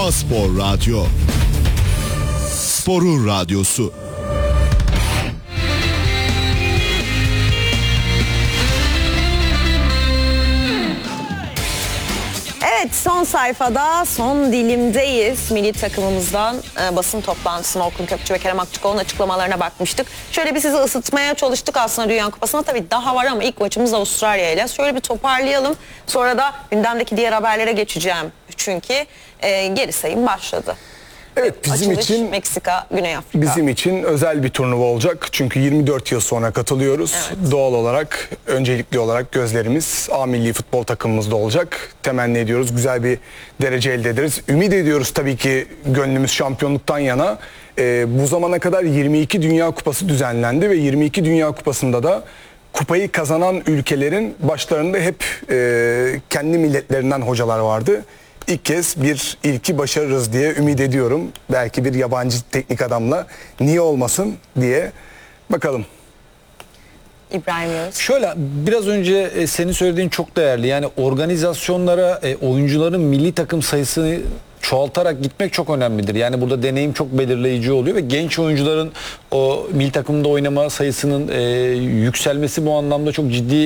Soma Spor Radyo. Sporun radyosu. Evet, son sayfada, son dilimdeyiz. Milli takımımızdan basın toplantısına Orkun Kökçü ve Kerem Aktürkoğlu'nun açıklamalarına bakmıştık. Şöyle bir sizi ısıtmaya çalıştık aslında Dünya Kupası'na. Tabii daha var ama ilk maçımız Avustralya ile. Şöyle bir toparlayalım. Sonra da gündemdeki diğer haberlere geçeceğim. Çünkü geri sayım başladı. Evet, bizim Açılış, için Meksika, Güney Afrika. Bizim için özel bir turnuva olacak. Çünkü 24 yıl sonra katılıyoruz. Evet. Doğal olarak, öncelikli olarak gözlerimiz A milli futbol takımımızda olacak. Temenni ediyoruz. Güzel bir derece elde ederiz. Ümit ediyoruz tabii ki, gönlümüz şampiyonluktan yana. Bu zamana kadar 22 Dünya Kupası düzenlendi ve 22 Dünya Kupası'nda da kupayı kazanan ülkelerin başlarında hep kendi milletlerinden hocalar vardı. İlk kez bir ilki başarırız diye ümit ediyorum. Belki bir yabancı teknik adamla, niye olmasın diye bakalım. İbrahim Yavuz. Şöyle, biraz önce senin söylediğin çok değerli. Yani organizasyonlara oyuncuların milli takım sayısını çoğaltarak gitmek çok önemlidir. Yani burada deneyim çok belirleyici oluyor ve genç oyuncuların o milli takımda oynama sayısının yükselmesi bu anlamda çok ciddi